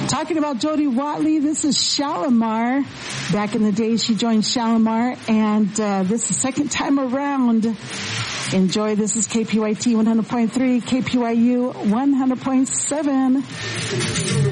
Talking about Jody Watley, this is Shalimar. Back in the day, she joined Shalimar, and this is the second time around. Enjoy. This is KPYT 100.3, KPYU 100.7.